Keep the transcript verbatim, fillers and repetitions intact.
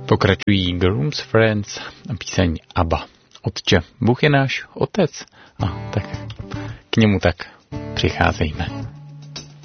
Pokračují Groom's Friends a píseň Abba. Otče, Bůh je náš otec. A tak k němu tak přicházejme.